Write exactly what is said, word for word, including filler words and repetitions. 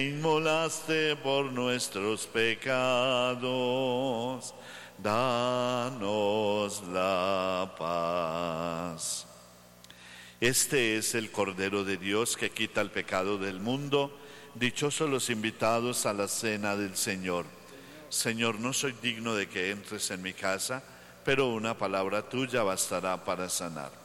inmolaste por nuestros pecados, danos la paz. Este es el Cordero de Dios que quita el pecado del mundo. Dichosos los invitados a la cena del Señor. Señor, no soy digno de que entres en mi casa, pero una palabra tuya bastará para sanar.